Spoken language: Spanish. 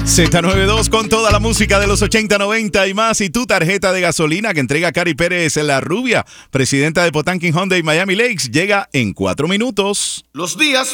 Z92 con toda la música de los 80, 90 y más. Y tu tarjeta de gasolina que entrega Cari Pérez, la rubia, presidenta de Potanquin Hyundai Miami Lakes, llega en 4 minutos. Los días